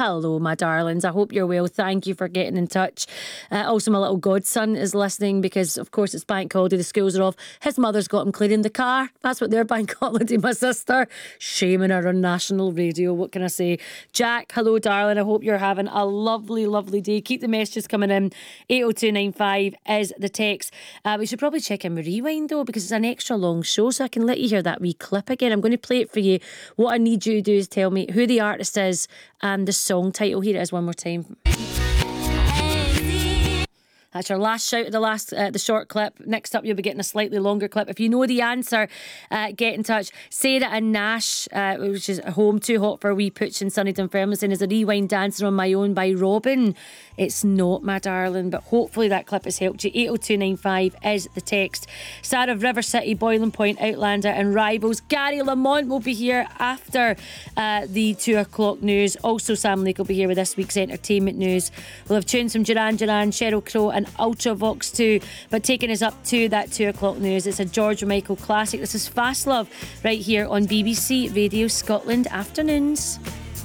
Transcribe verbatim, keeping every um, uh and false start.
Hello, my darlings. I hope you're well. Thank you for getting in touch. Uh, also, my little godson is listening because, of course, it's bank holiday. The schools are off. His mother's got him cleaning the car. That's what their bank holiday, my sister. Shaming her on national radio. What can I say? Jack, hello, darling. I hope you're having a lovely, lovely day. Keep the messages coming in. eight oh two nine five is the text. Uh, we should probably check in with Rewind, though, because it's an extra long show, so I can let you hear that wee clip again. I'm going to play it for you. What I need you to do is tell me who the artist is and the song title. Here it is one more time. That's your last shout of the last uh, the short clip. Next up, you'll be getting a slightly longer clip. If you know the answer, uh, get in touch. Sarah and Nash, uh, which is Home Too Hot for a Wee Pooch in Sunny Dunfermline, saying, is a rewind dancer on my own by Robin. It's not, my darling, but hopefully that clip has helped you. eight oh two nine five is the text. Sarah of River City, Boiling Point, Outlander and Rivals. Gary Lamont will be here after uh, the two o'clock news. Also, Sam Lake will be here with this week's entertainment news. We'll have tunes from Duran Duran, Sheryl Crow and Ultravox too. But taking us up to that two o'clock news, it's a George Michael classic. This is Fast Love right here on B B C Radio Scotland Afternoons.